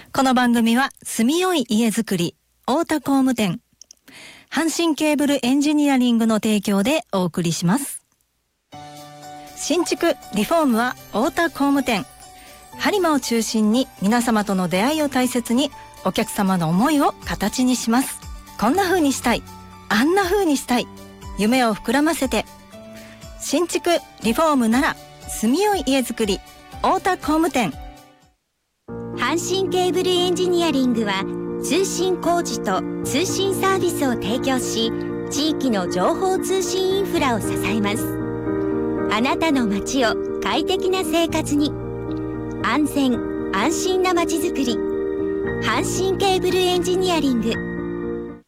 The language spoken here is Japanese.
この番組は住みよい家づくり太田工務店、阪神ケーブルエンジニアリングの提供でお送りします。新築リフォームは太田工務店、播磨を中心に皆様との出会いを大切にお客様の思いを形にします。こんな風にしたい、あんな風にしたい、夢を膨らませて、新築リフォームなら住みよい家づくり太田工務店。 阪神ケーブルエンジニアリングは通信工事と通信サービスを提供し、地域の情報通信インフラを支えます。あなたの街を快適な生活に、安全安心な街づくり、阪神ケーブルエンジニアリング。